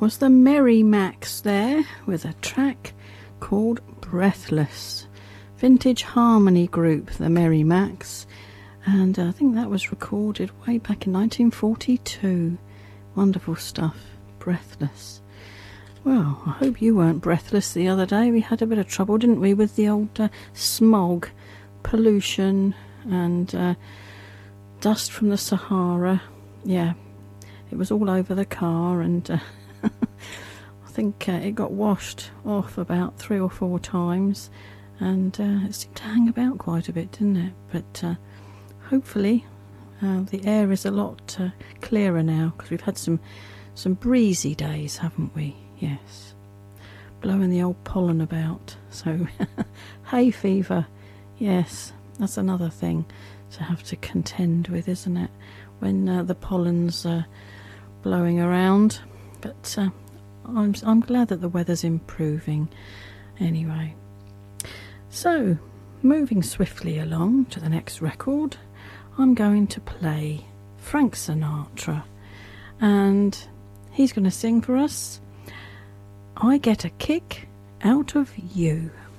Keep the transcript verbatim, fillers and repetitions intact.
was the Merry Macs there with a track called Breathless. Vintage harmony group, the Merry Macs, and I think that was recorded way back in nineteen forty-two. Wonderful stuff. Breathless. Well, I hope you weren't breathless the other day. We had a bit of trouble, didn't we, with the old uh, smog, pollution and uh, dust from the Sahara. Yeah, it was all over the car, and uh, I think uh, it got washed off about three or four times, and uh, it seemed to hang about quite a bit, didn't it? But uh, hopefully uh, the air is a lot uh, clearer now, because we've had some, some breezy days, haven't we? Yes, blowing the old pollen about. So hay fever, yes, that's another thing to have to contend with, isn't it, when uh, the pollen's uh, blowing around. But uh, I'm, I'm glad that the weather's improving anyway. So, moving swiftly along to the next record, I'm going to play Frank Sinatra, and he's going to sing for us I Get a Kick Out of You.